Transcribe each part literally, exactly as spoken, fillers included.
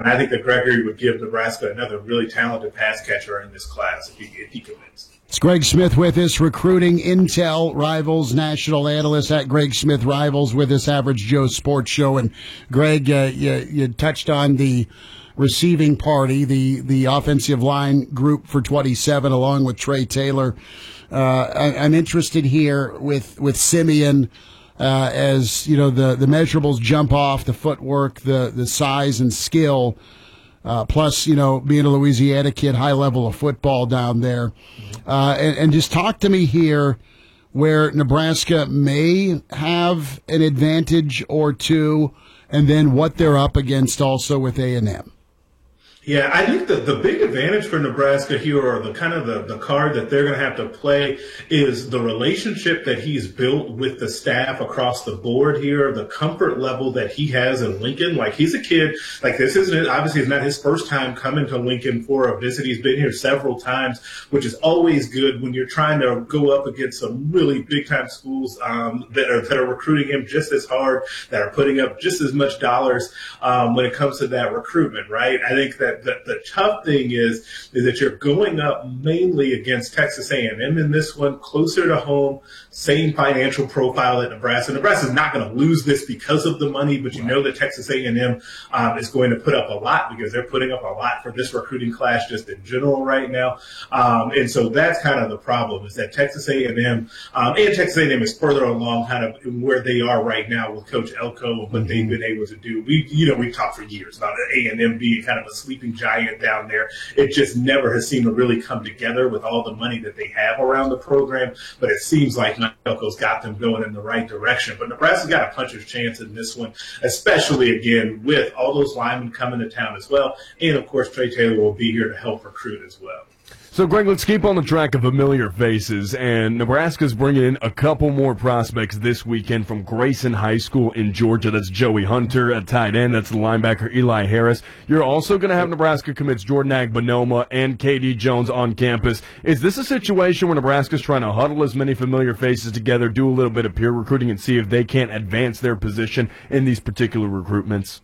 I think that Gregory would give Nebraska another really talented pass catcher in this class if he, if he commits. It's Greg Smith with us, recruiting intel Rivals national analyst at Greg Smith Rivals with us, Average Joe Sports Show. And Greg, uh, you, you touched on the receiving party, the, the offensive line group for twenty-seven, along with Trey Taylor. Uh, I, I'm interested here with, with Simeon, uh, as, you know, the, the measurables jump off, the footwork, the, the size and skill. Uh, plus, you know, being a Louisiana kid, high level of football down there. Uh, and, and just talk to me here where Nebraska may have an advantage or two, and then what they're up against also with A and M. Yeah, I think the, the big advantage for Nebraska here, or the kind of the, the card that they're going to have to play, is the relationship that he's built with the staff across the board here, the comfort level that he has in Lincoln. Like, he's a kid, like, this isn't, obviously it's not his first time coming to Lincoln for a visit. He's been here several times, which is always good when you're trying to go up against some really big time schools um, that are that are recruiting him just as hard, that are putting up just as much dollars um, when it comes to that recruitment, right? I think that The, the tough thing is is that you're going up mainly against Texas A and M in this one, closer to home, same financial profile at Nebraska. Nebraska's not going to lose this because of the money, but you know that Texas A and M um, is going to put up a lot because they're putting up a lot for this recruiting class just in general right now. Um, and so that's kind of the problem, is that Texas A and M um, and Texas A and M is further along kind of where they are right now with Coach Elko and what mm-hmm. they've been able to do. We, you know, we've talked for years about A and M being kind of a sleeping giant down there. It just never has seemed to really come together with all the money that they have around the program, but it seems like Elko's got them going in the right direction. But Nebraska's got a puncher's chance in this one, especially, again, with all those linemen coming to town as well. And, of course, Trey Taylor will be here to help recruit as well. So, Greg, let's keep on the track of familiar faces, and Nebraska's bringing in a couple more prospects this weekend from Grayson High School in Georgia. That's Joey Hunter at tight end. That's the linebacker Eli Harris. You're also going to have Nebraska commits Jordan Agbanoma and K D Jones on campus. Is this a situation where Nebraska's trying to huddle as many familiar faces together, do a little bit of peer recruiting, and see if they can't advance their position in these particular recruitments?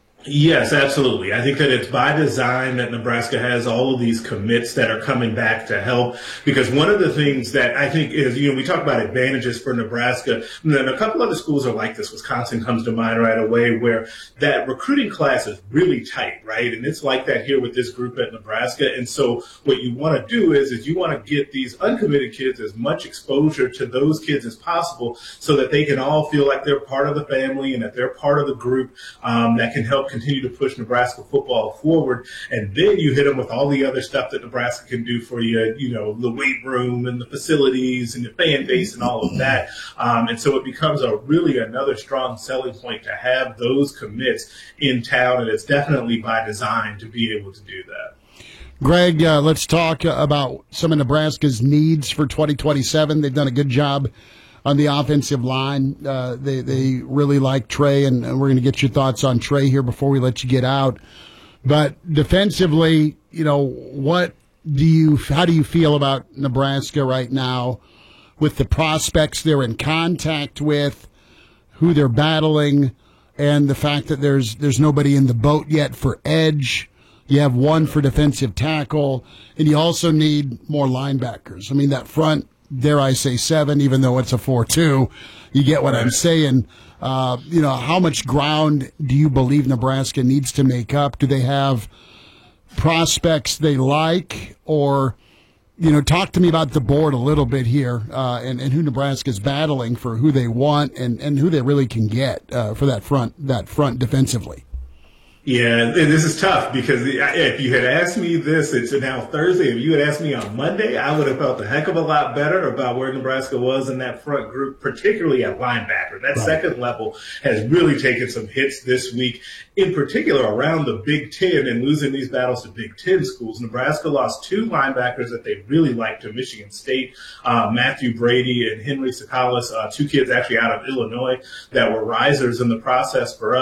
Yes, absolutely. I think that it's by design that Nebraska has all of these commits that are coming back to help, because one of the things that I think is, you know, we talk about advantages for Nebraska, and then a couple other schools are like this. Wisconsin comes to mind right away, where that recruiting class is really tight, right? And it's like that here with this group at Nebraska. And so what you want to do is, is you want to get these uncommitted kids as much exposure to those kids as possible so that they can all feel like they're part of the family and that they're part of the group um, that can help continue to push Nebraska football forward. And then you hit them with all the other stuff that Nebraska can do for you, you know, the weight room and the facilities and the fan base and all of that. Um, and so it becomes a really another strong selling point to have those commits in town. And it's definitely by design to be able to do that. Greg, uh, let's talk about some of Nebraska's needs for twenty twenty-seven. They've done a good job on the offensive line. Uh, they they really like Trey, and, and we're going to get your thoughts on Trey here before we let you get out. But defensively, you know, what do you how do you feel about Nebraska right now with the prospects they're in contact with, who they're battling, and the fact that there's there's nobody in the boat yet for edge? You have one for defensive tackle, and you also need more linebackers. I mean, that front, dare I say seven, even though it's a four two. You get what I'm saying. Uh, you know, how much ground do you believe Nebraska needs to make up? Do they have prospects they like? Or, you know, talk to me about the board a little bit here uh, and, and who Nebraska's battling for, who they want and, and who they really can get uh, for that front, that front defensively. Yeah, this is tough because if you had asked me this, it's now Thursday. If you had asked me on Monday, I would have felt a heck of a lot better about where Nebraska was in that front group, particularly at linebacker. That right. second level has really taken some hits this week, in particular around the Big Ten and losing these battles to Big Ten schools. Nebraska lost two linebackers that they really liked to Michigan State, uh, Matthew Brady and Henry Sakalis, uh, two kids actually out of Illinois that were risers in the process for us.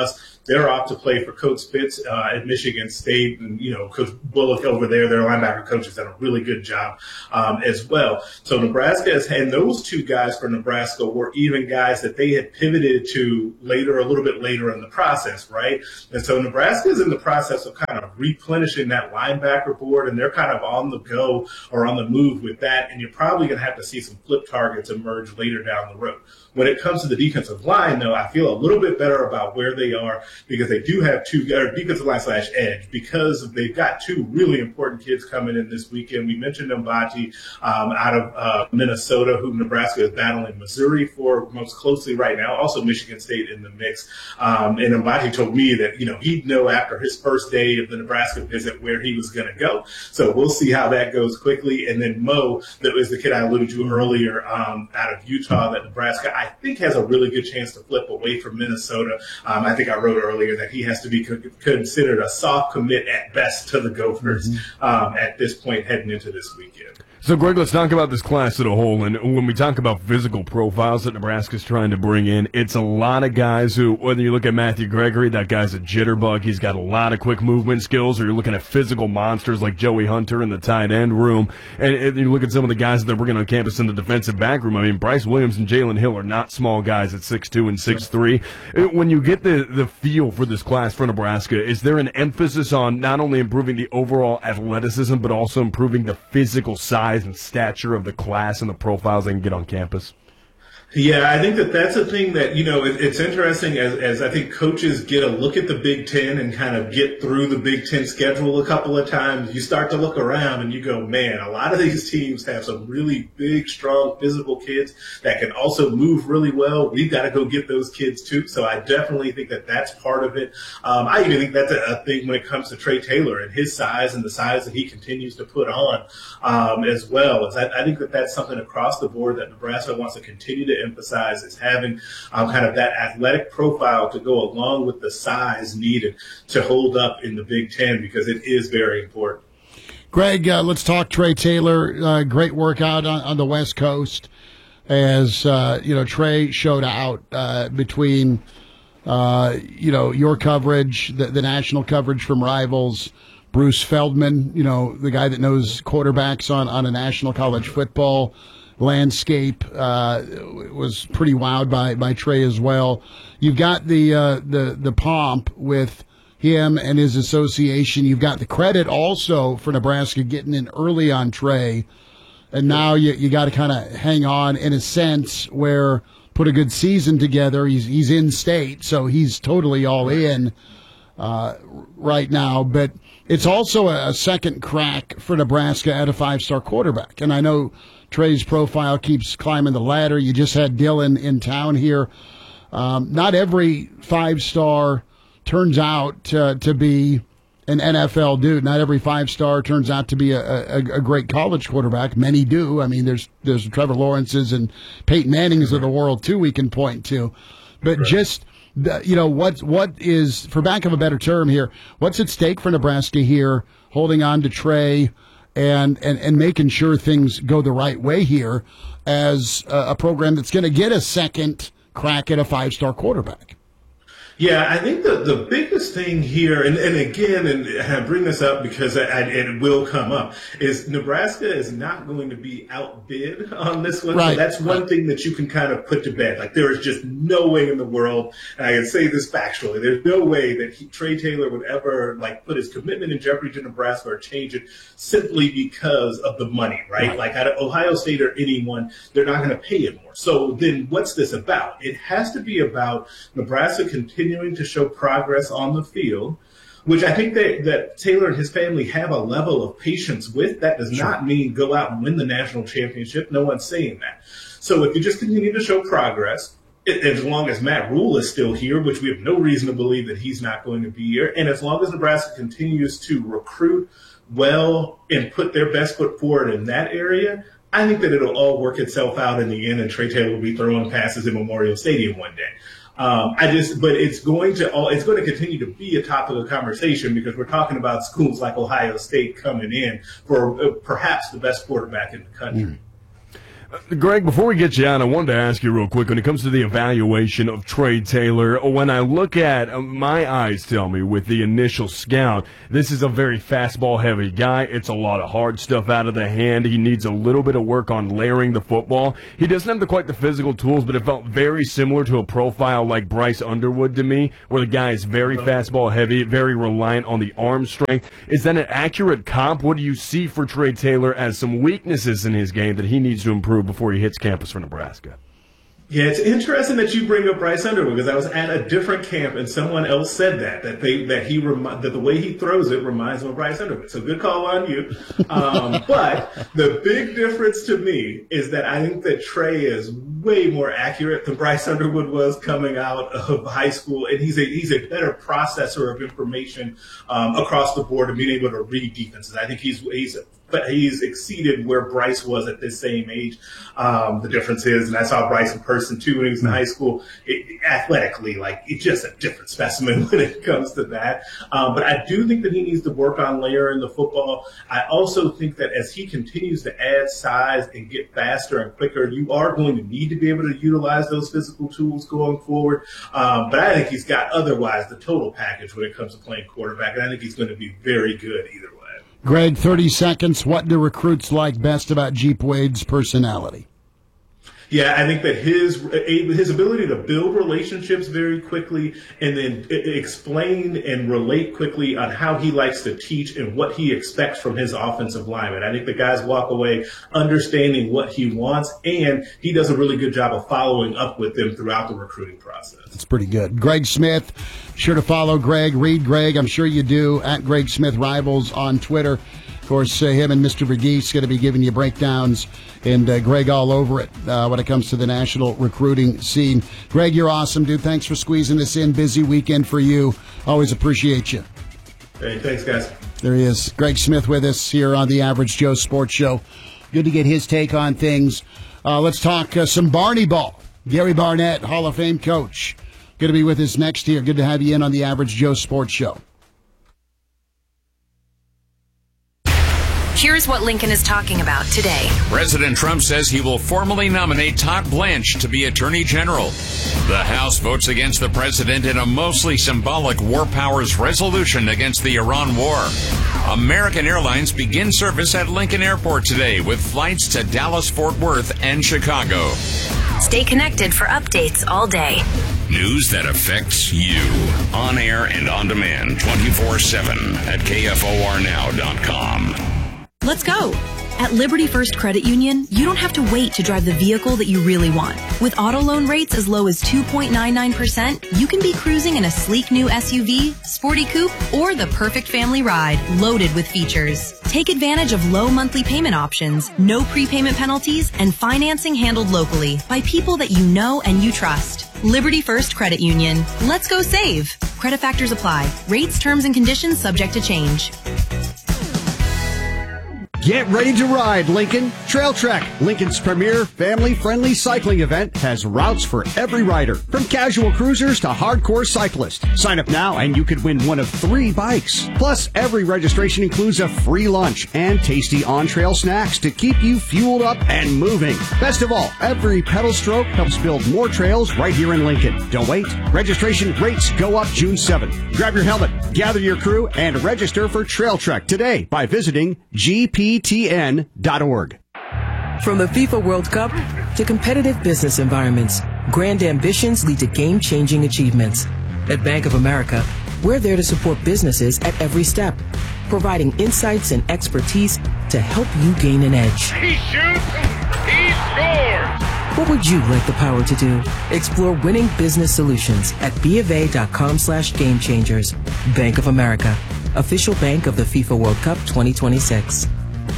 they're off to play for Coach Spitz uh, at Michigan State. And, you know, Coach Bullock over there, their linebacker coach, has done a really good job um, as well. So Nebraska has had those two guys for Nebraska were even guys that they had pivoted to later, a little bit later in the process, right? And so Nebraska is in the process of kind of replenishing that linebacker board, and they're kind of on the go or on the move with that. And you're probably going to have to see some flip targets emerge later down the road. When it comes to the defensive line, though, I feel a little bit better about where they are because they do have two or defensive line slash edge because they've got two really important kids coming in this weekend. We mentioned Mbati um, out of uh, Minnesota, who Nebraska is battling Missouri for most closely right now. Also, Michigan State in the mix. Um, and Mbati told me that you know he'd know after his first day of the Nebraska visit where he was going to go. So we'll see how that goes quickly. And then Mo, that was the kid I alluded to earlier um, out of Utah, that Nebraska I think has a really good chance to flip away from Minnesota. Um, I think I wrote earlier that he has to be co- considered a soft commit at best to the Gophers mm-hmm. um, at this point heading into this weekend. So, Greg, let's talk about this class as a whole. And when we talk about physical profiles that Nebraska's trying to bring in, it's a lot of guys who, whether you look at Matthew Gregory, that guy's a jitterbug. He's got a lot of quick movement skills, or you're looking at physical monsters like Joey Hunter in the tight end room. And, and you look at some of the guys that they're bringing on campus in the defensive back room. I mean, Bryce Williams and Jalen Hill are not small guys at six two and six three. When you get the, the feel for this class for Nebraska, is there an emphasis on not only improving the overall athleticism, but also improving the physical size and stature of the class and the profiles they can get on campus? Yeah, I think that that's a thing that, you know, it, it's interesting as, as I think coaches get a look at the Big Ten and kind of get through the Big Ten schedule a couple of times. You start to look around and you go, man, a lot of these teams have some really big, strong, physical kids that can also move really well. We've got to go get those kids too. So I definitely think that that's part of it. Um, I even think that's a, a thing when it comes to Trey Taylor and his size and the size that he continues to put on um, as well. As I, I think that that's something across the board that Nebraska wants to continue to emphasize, is having um, kind of that athletic profile to go along with the size needed to hold up in the Big Ten, because it is very important. Greg, uh, let's talk Trey Taylor. Uh, great workout on, on the West Coast, as uh, you know, Trey showed out uh, between uh, you know your coverage, the, the national coverage from Rivals. Bruce Feldman, you know, the guy that knows quarterbacks on, on a national college football landscape, uh, was pretty wowed by, by Trey as well. You've got the, uh, the, the pomp with him and his association. You've got the credit also for Nebraska getting in early on Trey. And now you, you got to kind of hang on in a sense where put a good season together. He's, he's in state, so he's totally all in, uh, right now. But it's also a, a second crack for Nebraska at a five-star quarterback. And I know Trey's profile keeps climbing the ladder. You just had Dylan in town here. Um, not every five-star turns out uh, to be an N F L dude. Not every five-star turns out to be a, a, a great college quarterback. Many do. I mean, there's there's Trevor Lawrence's and Peyton Manning's of the world, too, we can point to. But right. just, you know, what what is, for lack of a better term here, what's at stake for Nebraska here, holding on to Trey, And, and, and making sure things go the right way here as a, a program that's going to get a second crack at a five-star quarterback? Yeah, I think the, the biggest thing here, and, and again, and I bring this up because I, I, it will come up, is Nebraska is not going to be outbid on this one. Right. So that's one right. thing that you can kind of put to bed. Like, there is just no way in the world, and I can say this factually, there's no way that he, Trey Taylor would ever, like, put his commitment in jeopardy to Nebraska or change it simply because of the money, right? right. Like, out of Ohio State or anyone, they're not going to pay him more. So then what's this about? It has to be about Nebraska continuing to show progress on the field, which I think that, that Taylor and his family have a level of patience with. That does sure. not mean go out and win the national championship. No one's saying that. So if you just continue to show progress, it, as long as Matt Rule is still here, which we have no reason to believe that he's not going to be here, and as long as Nebraska continues to recruit well and put their best foot forward in that area, I think that it'll all work itself out in the end, and Trey Taylor will be throwing passes in Memorial Stadium one day. Um, I just, but it's going to all, it's going to continue to be a topic of conversation because we're talking about schools like Ohio State coming in for uh, perhaps the best quarterback in the country. Mm. Greg, before we get you out, I wanted to ask you real quick, when it comes to the evaluation of Trey Taylor, when I look at, uh, my eyes tell me with the initial scout, this is a very fastball-heavy guy. It's a lot of hard stuff out of the hand. He needs a little bit of work on layering the football. He doesn't have the, quite the physical tools, but it felt very similar to a profile like Bryce Underwood to me, where the guy is very fastball-heavy, very reliant on the arm strength. Is that an accurate comp? What do you see for Trey Taylor as some weaknesses in his game that he needs to improve before he hits campus for Nebraska? Yeah, it's interesting that you bring up Bryce Underwood, because I was at a different camp and someone else said that that they that he remi- that the way he throws it reminds him of Bryce Underwood. So good call on you. Um, but the big difference to me is that I think that Trey is way more accurate than Bryce Underwood was coming out of high school, and he's a he's a better processor of information um, across the board and being able to read defenses. I think he's he's. But he's exceeded where Bryce was at this same age. Um, the difference is, and I saw Bryce in person too when he was in high school, it, athletically, like, it's just a different specimen when it comes to that. Um, but I do think that he needs to work on layering the football. I also think that as he continues to add size and get faster and quicker, you are going to need to be able to utilize those physical tools going forward. Um, but I think he's got otherwise the total package when it comes to playing quarterback, and I think he's going to be very good either way. Greg, thirty seconds. What do recruits like best about Jeep Wade's personality? Yeah, I think that his his ability to build relationships very quickly and then explain and relate quickly on how he likes to teach and what he expects from his offensive linemen. I think the guys walk away understanding what he wants, and he does a really good job of following up with them throughout the recruiting process. That's pretty good. Greg Smith, sure to follow Greg. Read Greg, I'm sure you do, at Greg Smith Rivals on Twitter. Of course, uh, him and Mister Verghese going to be giving you breakdowns, and uh, Greg all over it uh, when it comes to the national recruiting scene. Greg, you're awesome, dude. Thanks for squeezing this in. Busy weekend for you. Always appreciate you. Hey, thanks, guys. There he is. Greg Smith with us here on the Average Joe Sports Show. Good to get his take on things. Uh, let's talk uh, some Barney ball. Gary Barnett, Hall of Fame coach, going to be with us next here. Good to have you in on the Average Joe Sports Show. Here's what Lincoln is talking about today. President Trump says he will formally nominate Todd Blanche to be Attorney General. The House votes against the president in a mostly symbolic war powers resolution against the Iran war. American Airlines begins service at Lincoln Airport today with flights to Dallas, Fort Worth, and Chicago. Stay connected for updates all day. News that affects you. On air and on demand twenty-four seven at K F O R now dot com. Let's go. At Liberty First Credit Union, you don't have to wait to drive the vehicle that you really want. With auto loan rates as low as two point nine nine percent, you can be cruising in a sleek new S U V, sporty coupe, or the perfect family ride loaded with features. Take advantage of low monthly payment options, no prepayment penalties, and financing handled locally by people that you know and you trust. Liberty First Credit Union. Let's go save. Credit factors apply. Rates, terms, and conditions subject to change. Get ready to ride, Lincoln. Trail Trek, Lincoln's premier family-friendly cycling event, has routes for every rider, from casual cruisers to hardcore cyclists. Sign up now and you could win one of three bikes. Plus, every registration includes a free lunch and tasty on-trail snacks to keep you fueled up and moving. Best of all, every pedal stroke helps build more trails right here in Lincoln. Don't wait. Registration rates go up June seventh. Grab your helmet, gather your crew, and register for Trail Trek today by visiting G P T N dot org. From the FIFA World Cup to competitive business environments, grand ambitions lead to game-changing achievements. At Bank of America, we're there to support businesses at every step, providing insights and expertise to help you gain an edge. He shoots, he scores! What would you like the power to do? Explore winning business solutions at BofA.com slash game changers. Bank of America, official bank of the FIFA World Cup twenty twenty-six.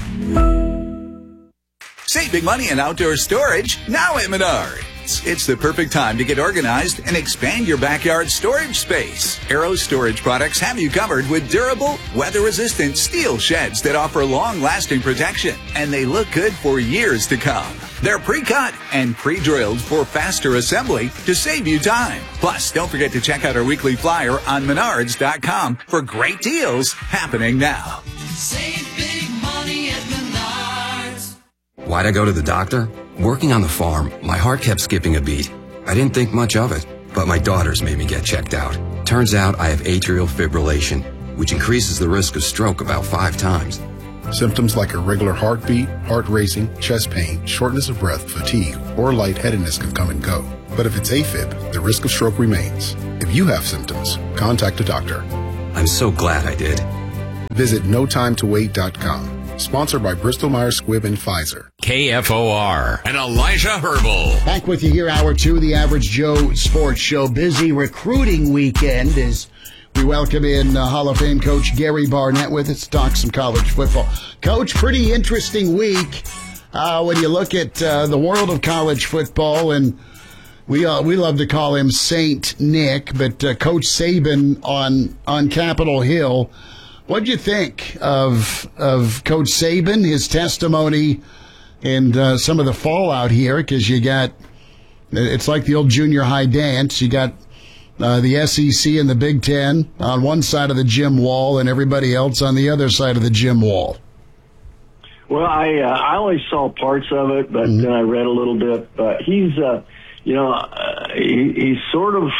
Save big money in outdoor storage now at Menards. It's the perfect time to get organized and expand your backyard storage space. Arrow Storage products have you covered with durable, weather-resistant steel sheds that offer long-lasting protection, and they look good for years to come. They're pre-cut and pre-drilled for faster assembly to save you time. Plus, don't forget to check out our weekly flyer on Menards dot com for great deals happening now. Save big money at Menards. Why'd I go to the doctor? Working on the farm, my heart kept skipping a beat. I didn't think much of it, but my daughters made me get checked out. Turns out I have atrial fibrillation, which increases the risk of stroke about five times. Symptoms like irregular heartbeat, heart racing, chest pain, shortness of breath, fatigue, or lightheadedness can come and go. But if it's AFib, the risk of stroke remains. If you have symptoms, contact a doctor. I'm so glad I did. Visit no time to wait dot com. Sponsored by Bristol Myers Squibb and Pfizer. K F O R and Elijah Herbal. Back with you here, hour two, the Average Joe Sports Show. Busy recruiting weekend as we welcome in uh, Hall of Fame coach Gary Barnett with us to talk some college football. Coach, pretty interesting week uh, when you look at uh, the world of college football, and we uh, we love to call him Saint Nick, but uh, Coach Saban on on Capitol Hill. What did you think of of Coach Saban, his testimony, and uh, some of the fallout here? Because you got, it's like the old junior high dance. You got uh, the S E C and the Big Ten on one side of the gym wall, and everybody else on the other side of the gym wall. Well, I uh, I only saw parts of it, but mm-hmm. then I read a little bit. But he's, uh, you know, uh, he, he's sort of.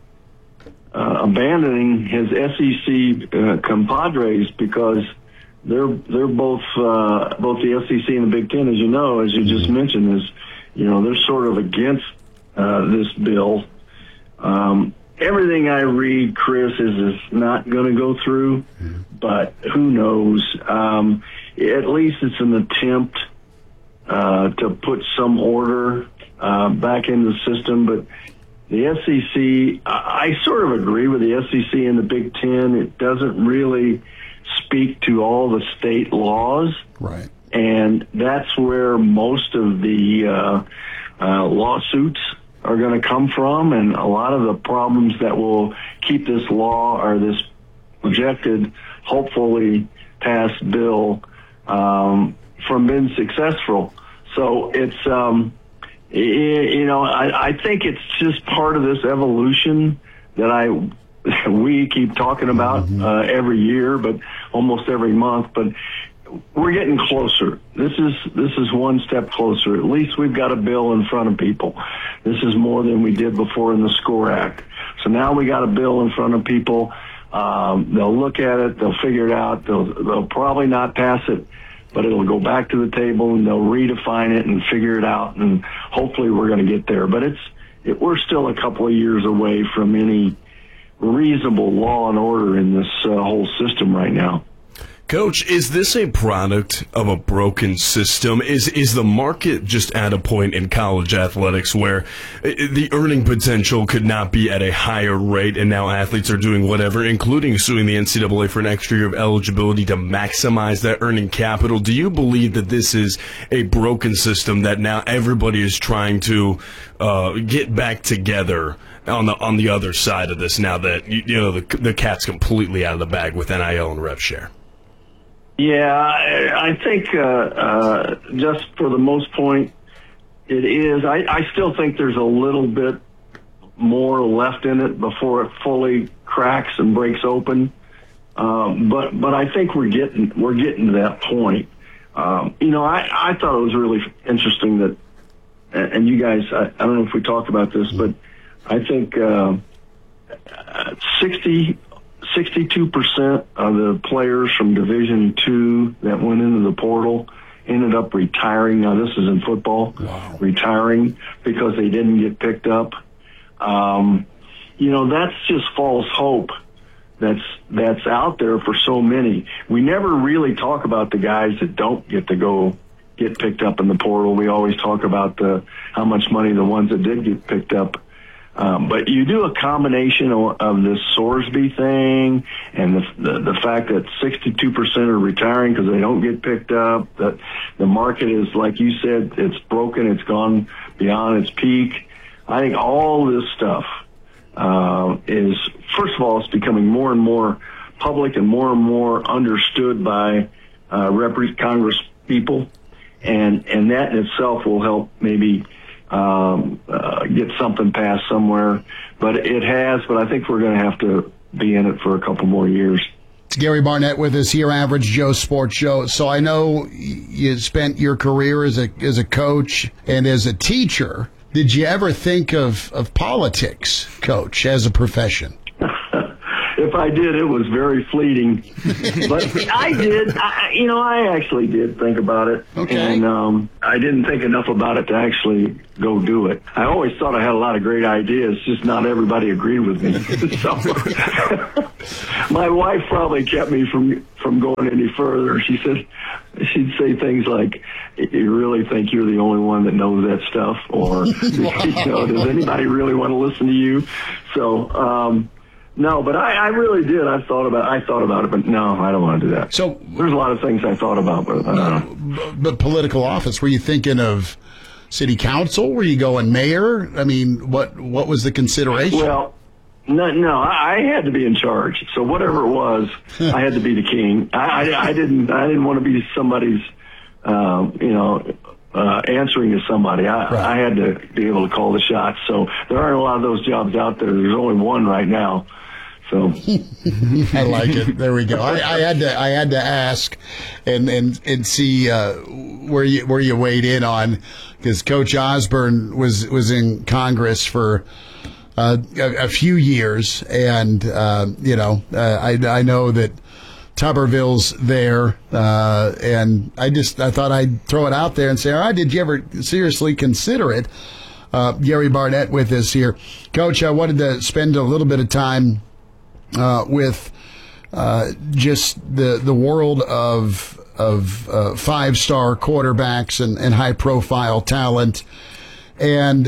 Uh, abandoning his S E C uh, compadres because they're they're both uh, both the S E C and the Big Ten, as you know, as you just mentioned, is you know they're sort of against uh, this bill. Um, everything I read, Chris, is is not going to go through, but who knows? Um, at least it's an attempt uh, to put some order uh, back in the system, but. The S E C, I sort of agree with the S E C and the Big Ten. It doesn't really speak to all the state laws. Right. And that's where most of the uh, uh, lawsuits are going to come from. And a lot of the problems that will keep this law or this projected, hopefully passed bill um, from being successful. So it's... Um, You know, I, I think it's just part of this evolution that I we keep talking about uh, every year, but almost every month. But we're getting closer. This is this is one step closer. At least we've got a bill in front of people. This is more than we did before in the SCORE Act. So now we got a bill in front of people. Um, they'll look at it. They'll figure it out. They'll they'll probably not pass it. But it'll go back to the table, and they'll redefine it and figure it out, and hopefully we're going to get there. But it's it, we're still a couple of years away from any reasonable law and order in this uh, whole system right now. Coach, is this a product of a broken system? Is is the market just at a point in college athletics where the earning potential could not be at a higher rate, and now athletes are doing whatever, including suing the N C double A for an extra year of eligibility to maximize that earning capital? Do you believe that this is a broken system that now everybody is trying to uh, get back together on the on the other side of this now that you, you know the the cat's completely out of the bag with N I L and rev share? Yeah, I, I think uh, uh, just for the most point, it is. I, I still think there's a little bit more left in it before it fully cracks and breaks open. Um, but but I think we're getting we're getting to that point. Um, you know, I, I thought it was really interesting that, and you guys, I, I don't know if we talked about this, but I think uh, sixty. sixty-two percent of the players from Division Two that went into the portal ended up retiring. Now, this is in football, wow. retiring because they didn't get picked up. Um, you know, that's just false hope that's that's out there for so many. We never really talk about the guys that don't get to go get picked up in the portal. We always talk about the how much money the ones that did get picked up. Um, but you do a combination of, of this Sorsby thing and the, the the fact that sixty-two percent are retiring because they don't get picked up. That the market is, like you said, it's broken. It's gone beyond its peak. I think all this stuff uh, is, first of all, it's becoming more and more public and more and more understood by uh, rep- Congress people, and and that in itself will help maybe. Um, uh, get something passed somewhere, but it has. But I think we're going to have to be in it for a couple more years. It's Gary Barnett with us here, Average Joe Sports Show. So I know you spent your career as a as a coach and as a teacher. Did you ever think of, of politics, Coach, as a profession? If I did, it was very fleeting. But I did. I, you know, I actually did think about it. Okay. And um, I didn't think enough about it to actually go do it. I always thought I had a lot of great ideas, just not everybody agreed with me. So my wife probably kept me from, from going any further. She said, she'd say things like, "You really think you're the only one that knows that stuff?" Or, you know, "Does anybody really want to listen to you?" So, um, no, but I, I really did. I thought about I thought about it, but no, I don't want to do that. So there's a lot of things I thought about, but I don't know. But political office, were you thinking of city council? Were you going mayor? I mean, what what was the consideration? Well, no, no, I, I had to be in charge. So whatever it was, I had to be the king. I, I, I didn't I didn't want to be somebody's, uh, you know. Uh, answering to somebody. I, right. I had to be able to call the shots. So there aren't a lot of those jobs out there. There's only one right now. So I like it. There we go. I, I had to I had to ask and and and see uh, where you where you weighed in on, because Coach Osborne was was in Congress for uh, a, a few years, and uh, you know uh, I I know that Tuberville's there, uh, and I just I thought I'd throw it out there and say, all right, did you ever seriously consider it? Uh, Gary Barnett with us here. Coach, I wanted to spend a little bit of time uh, with uh, just the the world of of uh, five-star quarterbacks and, and high-profile talent, and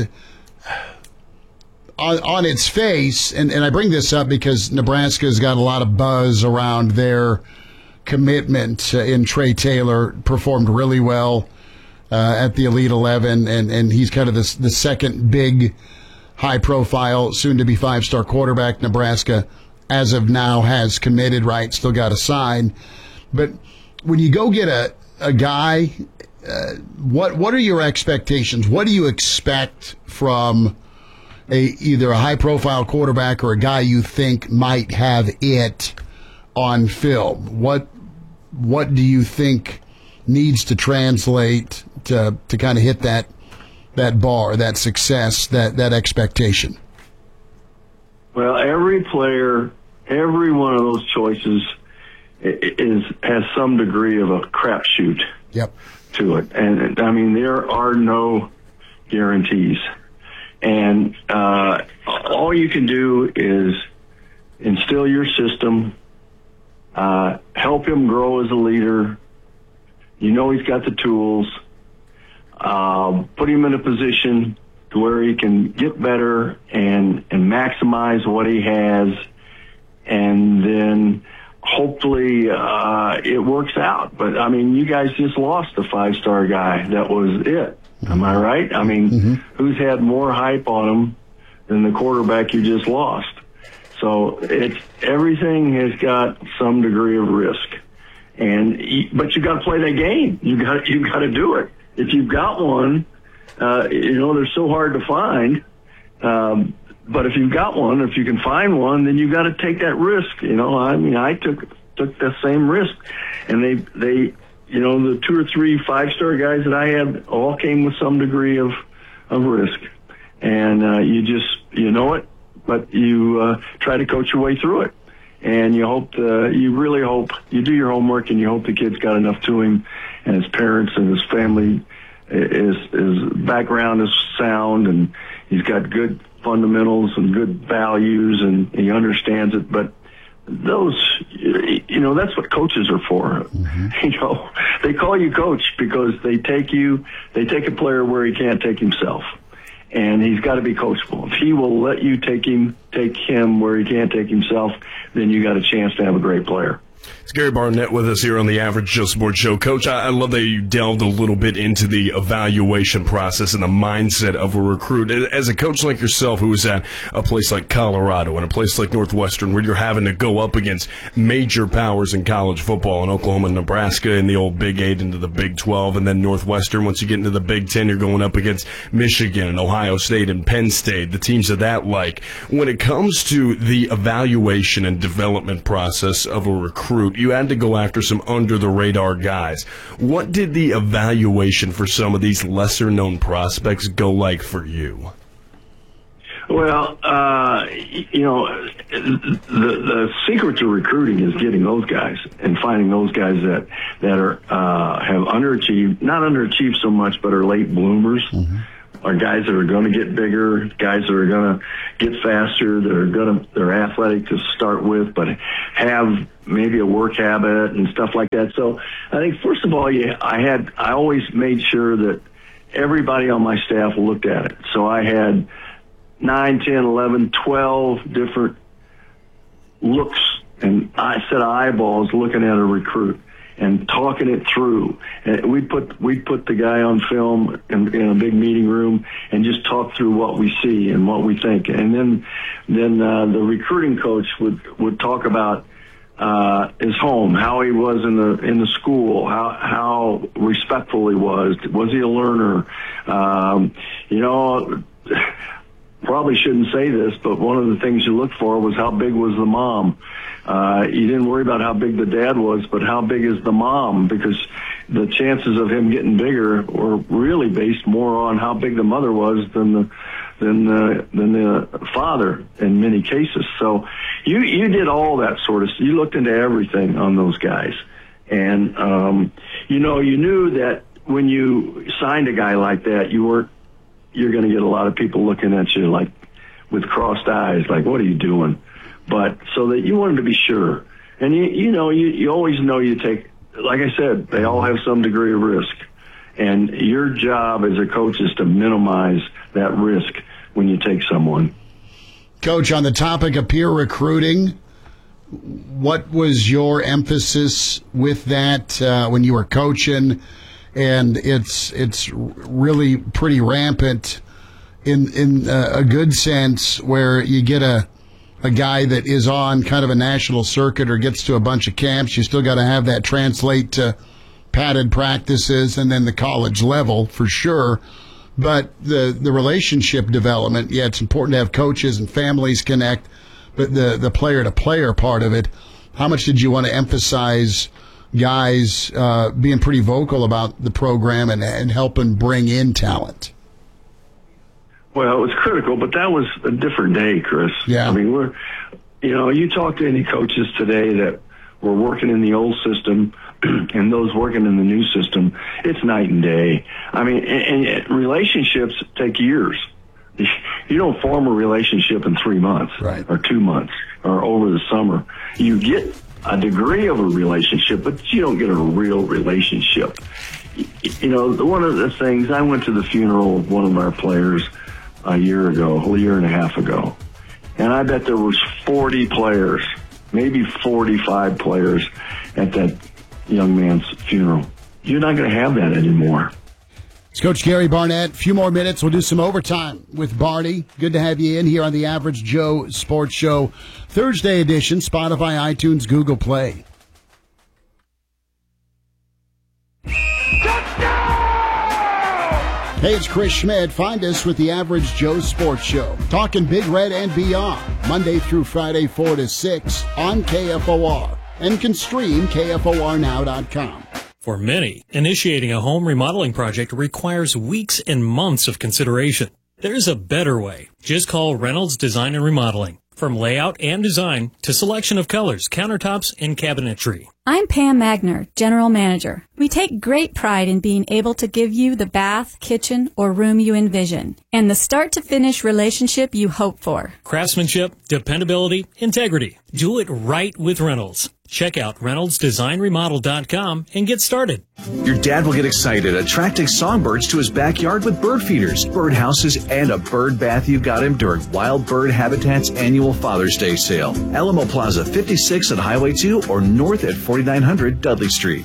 On, on its face, and, and I bring this up because Nebraska's got a lot of buzz around their commitment uh, in Trey Taylor. Performed really well uh, at the Elite eleven, and, and he's kind of the, the second big high-profile, soon-to-be five-star quarterback Nebraska, as of now, has committed, right? Still got to sign. But when you go get a, a guy, uh, what what are your expectations? What do you expect from A, either a high-profile quarterback or a guy you think might have it on film? What what do you think needs to translate to to kind of hit that that bar, that success, that that expectation? Well, every player, every one of those choices is has some degree of a crapshoot yep. to it, and I mean there are no guarantees. And uh, all you can do is instill your system, uh, help him grow as a leader. You know he's got the tools. Uh, put him in a position to where he can get better and, and maximize what he has. And then hopefully uh, it works out. But, I mean, you guys just lost a five-star guy. That was it. Am I right? I mean, mm-hmm. who's had more hype on him than the quarterback you just lost? So it's everything has got some degree of risk, and but you got to play that game. You got you got to do it. If you've got one, uh, you know they're so hard to find. Um, but if you've got one, if you can find one, then you got to take that risk. You know, I mean, I took took the same risk, and they they. You know, the two or three five-star guys that I had all came with some degree of, of risk. And uh, you just, you know it, but you uh, try to coach your way through it. And you hope, uh, you really hope, you do your homework and you hope the kid's got enough to him and his parents and his family, his, his background is sound and he's got good fundamentals and good values and he understands it. But those, you know, that's what coaches are for. Mm-hmm. You know, they call you coach because they take you, they take a player where he can't take himself. And he's got to be coachable. If he will let you take him, take him where he can't take himself, then you got a chance to have a great player. It's Gary Barnett with us here on the Average Joe Sports Show. Coach, I, I love that you delved a little bit into the evaluation process and the mindset of a recruit. As a coach like yourself who was at a place like Colorado and a place like Northwestern where you're having to go up against major powers in college football in Oklahoma and Nebraska in the old Big Eight into the Big twelve, and then Northwestern, once you get into the Big Ten, you're going up against Michigan and Ohio State and Penn State, the teams of that like. When it comes to the evaluation and development process of a recruit, you had to go after some under-the-radar guys. What did the evaluation for some of these lesser-known prospects go like for you? Well, uh, you know, the the secret to recruiting is getting those guys and finding those guys that that are uh, have underachieved, not underachieved so much, but are late bloomers. Mm-hmm. Are guys that are going to get bigger, guys that are going to get faster, that are going to, they're athletic to start with, but have maybe a work habit and stuff like that. So I think, first of all, yeah, I had, I always made sure that everybody on my staff looked at it. So I had nine, ten, eleven, twelve different looks and I set of eyeballs looking at a recruit and talking it through. And we put we put the guy on film in, in a big meeting room and just talk through what we see and what we think. And then then uh, the recruiting coach would would talk about uh, his home, how he was in the in the school, how how respectful he was. Was he a learner? Um, you know. Probably shouldn't say this, but one of the things you looked for was how big was the mom. Uh, you didn't worry about how big the dad was, but how big is the mom, because the chances of him getting bigger were really based more on how big the mother was than the than the than the father in many cases. So you you did all that sort of. You looked into everything on those guys, and um, you know you knew that when you signed a guy like that, you weren't. You're going to get a lot of people looking at you like with crossed eyes, like, what are you doing? But so that you wanted to be sure. And, you, you know, you, you always know you take, like I said, they all have some degree of risk. And your job as a coach is to minimize that risk when you take someone. Coach, on the topic of peer recruiting, what was your emphasis with that uh, when you were coaching? And it's it's really pretty rampant in in a good sense, where you get a a guy that is on kind of a national circuit or gets to a bunch of camps. You still got to have that translate to padded practices and then the college level for sure. But the the relationship development, yeah, it's important to have coaches and families connect. But the the player to player part of it, how much did you want to emphasize guys uh, being pretty vocal about the program and, and helping bring in talent? Well, it was critical, but that was a different day, Chris. Yeah. I mean, we're, you know, you talk to any coaches today that were working in the old system and those working in the new system, it's night and day. I mean, and, and relationships take years. You don't form a relationship in three months right. or two months or over the summer. You get a degree of a relationship, but you don't get a real relationship. You know, one of the things, I went to the funeral of one of our players a year ago, a year and a half ago, and I bet there was forty players, maybe forty-five players at that young man's funeral. You're not going to have that anymore. It's Coach Gary Barnett. A few more minutes. We'll do some overtime with Barney. Good to have you in here on the Average Joe Sports Show. Thursday edition, Spotify, iTunes, Google Play. Hey, it's Chris Schmidt. Find us with the Average Joe Sports Show. Talking Big Red and beyond. Monday through Friday, four to six on K F O R. And can stream K F O R now dot com. For many, initiating a home remodeling project requires weeks and months of consideration. There's a better way. Just call Reynolds Design and Remodeling. From layout and design to selection of colors, countertops, and cabinetry. I'm Pam Magner, General Manager. We take great pride in being able to give you the bath, kitchen, or room you envision, and the start-to-finish relationship you hope for. Craftsmanship, dependability, integrity. Do it right with Reynolds. Check out reynolds design remodel dot com and get started. Your dad will get excited attracting songbirds to his backyard with bird feeders, birdhouses, and a bird bath you got him during Wild Bird Habitat's annual Father's Day sale. Alamo Plaza, fifty-six at Highway two or north at forty-nine hundred Dudley Street.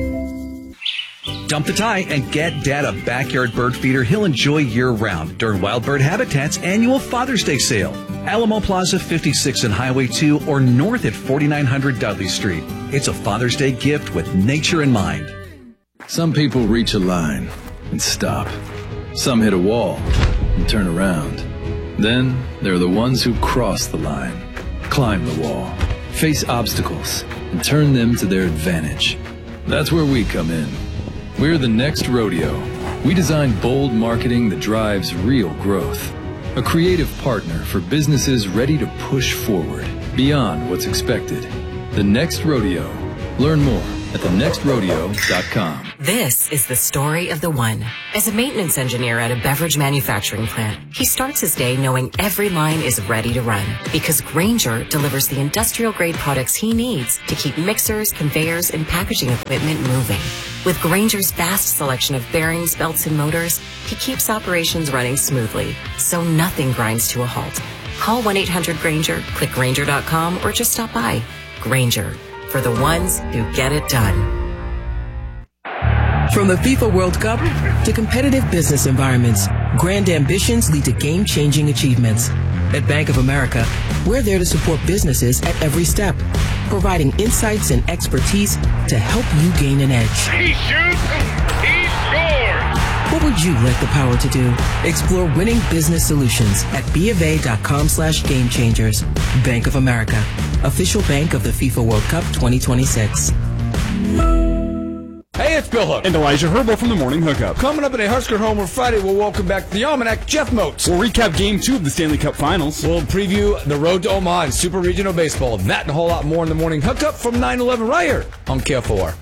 Dump the tie and get Dad a backyard bird feeder he'll enjoy year-round during Wild Bird Habitat's annual Father's Day sale. Alamo Plaza, fifty-six and Highway two or north at forty-nine hundred Dudley Street. It's a Father's Day gift with nature in mind. Some people reach a line and stop. Some hit a wall and turn around. Then there are the ones who cross the line, climb the wall, face obstacles, and turn them to their advantage. That's where we come in. We're the Next Rodeo. We design bold marketing that drives real growth. A creative partner for businesses ready to push forward beyond what's expected. The Next Rodeo. Learn more at the next rodeo dot com. This is the story of the one. As a maintenance engineer at a beverage manufacturing plant, he starts his day knowing every line is ready to run because Grainger delivers the industrial-grade products he needs to keep mixers, conveyors, and packaging equipment moving. With Grainger's vast selection of bearings, belts, and motors, he keeps operations running smoothly, so nothing grinds to a halt. Call one eight hundred Grainger, click Grainger dot com, or just stop by. Grainger, for the ones who get it done. From the FIFA World Cup to competitive business environments, grand ambitions lead to game-changing achievements. At Bank of America, we're there to support businesses at every step, providing insights and expertise to help you gain an edge. He shoots, he scores! What would you like the power to do? Explore winning business solutions at BofA.com slash game changers. Bank of America, official bank of the FIFA World Cup twenty twenty-six. Hey, it's Bill Hook. And Elijah Herbal from the Morning Hookup. Coming up in a Husker Homer Friday, we'll welcome back the Almanac, Jeff Moats. We'll recap Game two of the Stanley Cup Finals. We'll preview the road to Omaha and Super Regional Baseball. That and a whole lot more in the Morning Hookup from nine eleven right here on K F O R.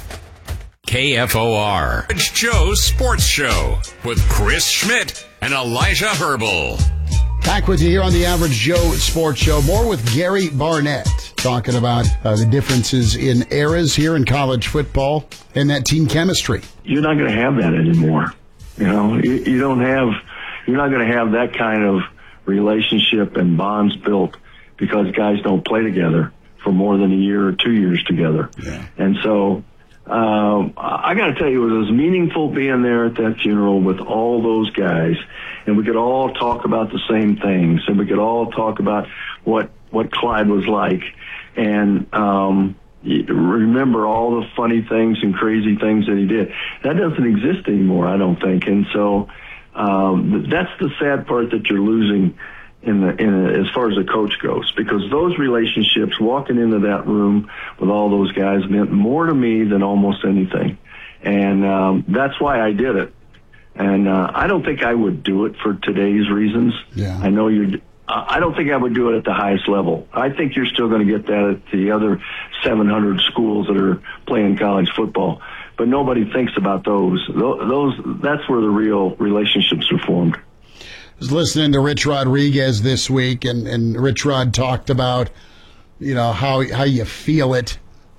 K F O R. Joe's Sports Show with Chris Schmidt and Elijah Herbal. Back with you here on the Average Joe Sports Show. More with Gary Barnett, talking about uh, the differences in eras here in college football and that team chemistry. You're not going to have that anymore. You know, you, you don't have, you're not going to have that kind of relationship and bonds built because guys don't play together for more than a year or two years together. Yeah. And so, um, I got to tell you, it was meaningful being there at that funeral with all those guys, and we could all talk about the same things, and we could all talk about what what Clyde was like, and um, remember all the funny things and crazy things that he did. That doesn't exist anymore, I don't think, and so um, that's the sad part that you're losing in the in a, as far as the coach goes, because those relationships, walking into that room with all those guys, meant more to me than almost anything, and um, that's why I did it. And uh, I don't think I would do it for today's reasons. Yeah. I know you. I don't think I would do it at the highest level. I think you're still going to get that at the other seven hundred schools that are playing college football, but nobody thinks about those. Those that's where the real relationships are formed. I was listening to Rich Rodriguez this week, and, and Rich Rod talked about, you know, how how you feel it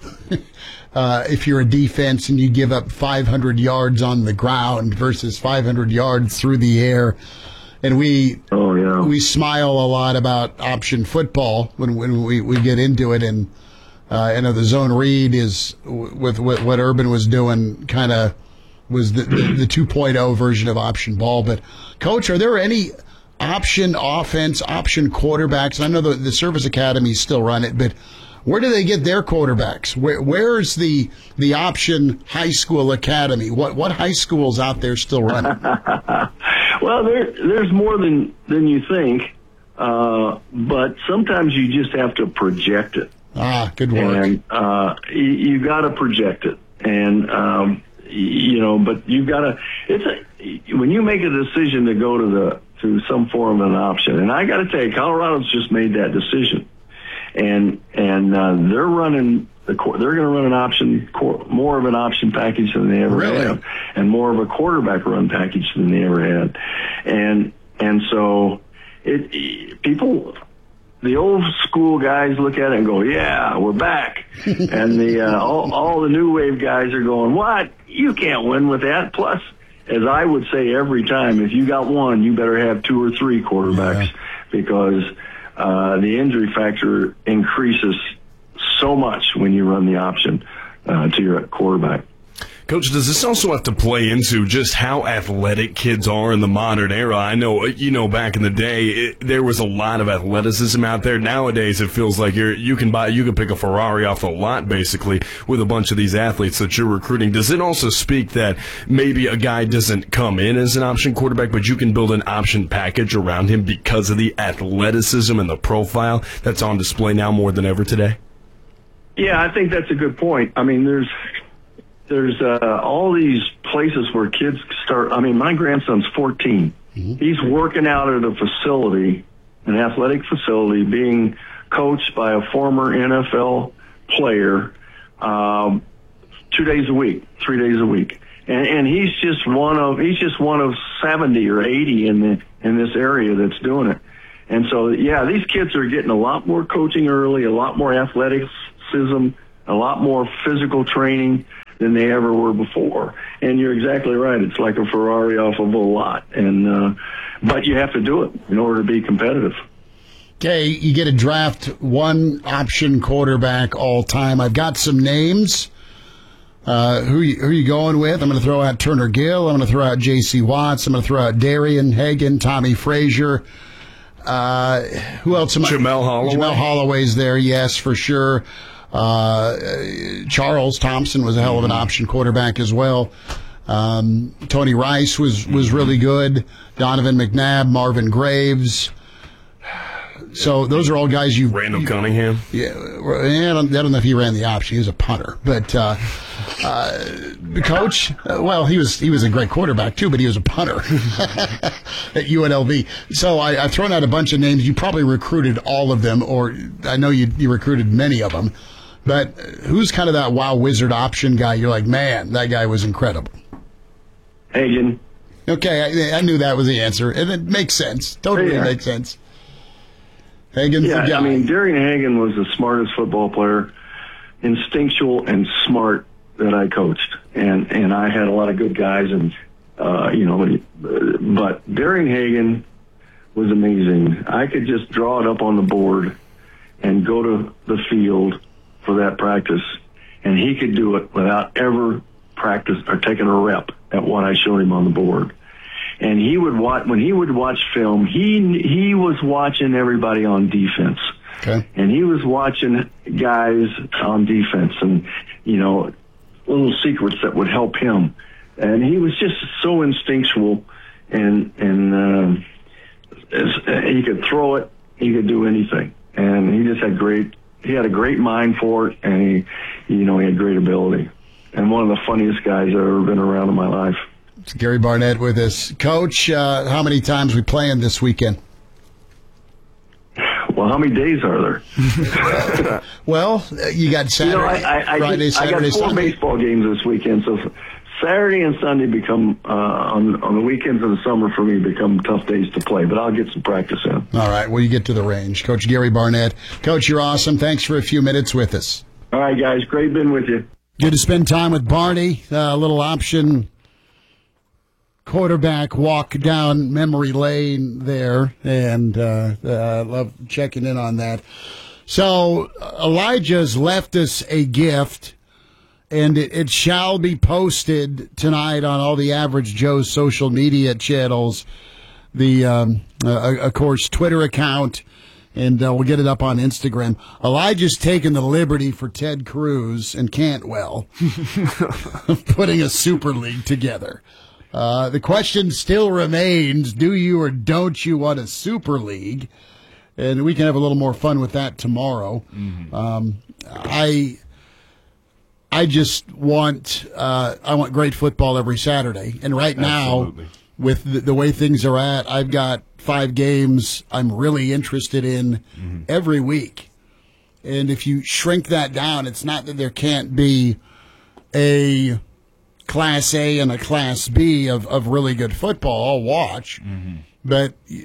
uh, if you're a defense and you give up five hundred yards on the ground versus five hundred yards through the air. And we oh, yeah. we smile a lot about option football when, when we, we get into it. And uh, I know the zone read is, with what, what Urban was doing, kind of was the, the, the two point oh version of option ball. But, Coach, are there any option offense, option quarterbacks? I know the, the Service Academies still run it, but where do they get their quarterbacks? Where, where's the the option high school academy? What what high schools out there still run it? Well, there there's more than than you think, uh, but sometimes you just have to project it. Ah, good work. And uh, you, you got to project it, and um, you know, but you got to. It's a when you make a decision to go to the to some form of an option, and I got to tell you, Colorado's just made that decision. And and uh, they're running the they're going to run an option more of an option package than they ever really? have, and more of a quarterback run package than they ever had, and and so it people the old school guys look at it and go, yeah, we're back. And the uh, all, all the new wave guys are going, what? You can't win with that. Plus, as I would say every time, if you got one, you better have two or three quarterbacks yeah. because uh, the injury factor increases so much when you run the option uh, to your quarterback. Coach, does this also have to play into just how athletic kids are in the modern era? I know, you know, back in the day, it, there was a lot of athleticism out there. Nowadays, it feels like you're, you can buy, you can pick a Ferrari off the lot, basically, with a bunch of these athletes that you're recruiting. Does it also speak that maybe a guy doesn't come in as an option quarterback, but you can build an option package around him because of the athleticism and the profile that's on display now more than ever today? Yeah, I think that's a good point. I mean, there's... There's uh, all these places where kids start. I mean, my grandson's fourteen. Mm-hmm. He's working out at a facility, an athletic facility, being coached by a former N F L player um, two days a week, three days a week. And, and he's just one of he's just one of seventy or eighty in the in this area that's doing it. And so, yeah, these kids are getting a lot more coaching early, a lot more athleticism, a lot more physical training than they ever were before. And you're exactly right. It's like a Ferrari off of a lot. And uh, but you have to do it in order to be competitive. Okay, you get a draft one option quarterback all time. I've got some names. Uh, who, you, who are you going with? I'm going to throw out Turner Gill. I'm going to throw out J C Watts. I'm going to throw out Darian Hagan, Tommy Frazier. Uh, who else am I? Jamel Holloway. Jamel Holloway's there, yes, for sure. Uh, Charles Thompson was a hell of an option quarterback as well. Um, Tony Rice was, was really good. Donovan McNabb, Marvin Graves. So those are all guys you. Randall you, Cunningham. Yeah, I don't, I don't know if he ran the option. He was a punter, but uh, uh, the coach. Uh, well, he was he was a great quarterback too, but he was a punter at U N L V. So I, I've thrown out a bunch of names. You probably recruited all of them, or I know you you recruited many of them. But who's kind of that wow wizard option guy? You're like, man, that guy was incredible. Hagan. Okay, I, I knew that was the answer, and it makes sense. Totally yeah. makes sense. Hagan's yeah, the guy. I mean, Darian Hagan was the smartest football player, instinctual and smart that I coached, and and I had a lot of good guys, and uh, you know, but Darian Hagan was amazing. I could just draw it up on the board and go to the field for that practice, and he could do it without ever practice or taking a rep at what I showed him on the board. And he would watch when he would watch film. He he was watching everybody on defense, okay. And he was watching guys on defense, and you know, little secrets that would help him. And he was just so instinctual, and and uh, as, he could throw it, he could do anything, and he just had great. He had a great mind for it, and he, you know, he had great ability, and one of the funniest guys I've ever been around in my life. It's Gary Barnett with us. Coach, uh, how many times we playing this weekend? Well, how many days are there? Well, you got Saturday, you know, I, I, Friday, I, Saturday, I got four Sunday. baseball games this weekend, so Saturday and Sunday become, uh, on, on the weekends of the summer for me, become tough days to play, but I'll get some practice in. All right, well, you get to the range. Coach Gary Barnett. Coach, you're awesome. Thanks for a few minutes with us. All right, guys. Great being with you. Good to spend time with Barney. A uh, little option quarterback walk down memory lane there, and uh, uh, love checking in on that. So Elijah's left us a gift, and it, it shall be posted tonight on all the Average Joe's social media channels, the, um, uh, of course, Twitter account, and uh, we'll get it up on Instagram. Elijah's taken the liberty for Ted Cruz and Cantwell of putting a super league together. Uh, the question still remains, do you or don't you want a super league? And we can have a little more fun with that tomorrow. Mm-hmm. Um, I I just want uh, I want great football every Saturday. And right Absolutely. now, with the, the way things are at, I've got five games I'm really interested in mm-hmm. every week. And if you shrink that down, it's not that there can't be a Class A and a Class B of, of really good football. I'll watch. Mm-hmm. But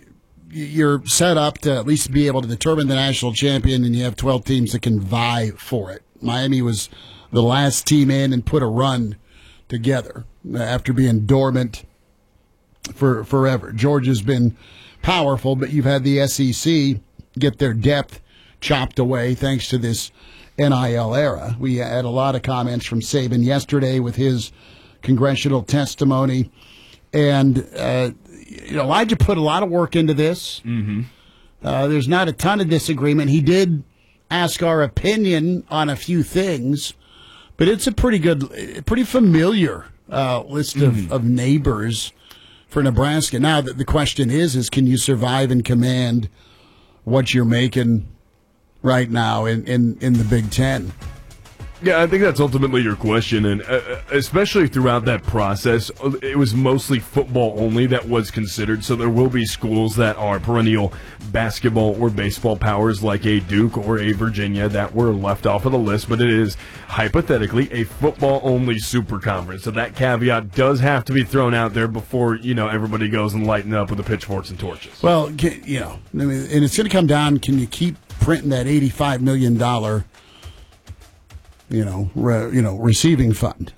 you're set up to at least be able to determine the national champion, and you have twelve teams that can vie for it. Miami was the last team in and put a run together after being dormant for forever. Georgia's been powerful, but you've had the S E C get their depth chopped away thanks to this N I L era. We had a lot of comments from Saban yesterday with his congressional testimony, and uh, you know, Elijah put a lot of work into this. Mm-hmm. Uh, there's not a ton of disagreement. He did ask our opinion on a few things, but it's a pretty good, pretty familiar uh, list of, Mm-hmm. of neighbors for Nebraska. Now, the, the question is, is can you survive and command what you're making right now in, in, in the Big Ten? Yeah, I think that's ultimately your question, and uh, especially throughout that process, it was mostly football only that was considered, so there will be schools that are perennial basketball or baseball powers like a Duke or a Virginia that were left off of the list, but it is hypothetically a football-only super conference, so that caveat does have to be thrown out there before, you know, everybody goes and lighten up with the pitchforks and torches. Well, you know, I mean, and it's going to come down, can you keep printing that eighty-five million dollars you know, re, you know, receiving fund?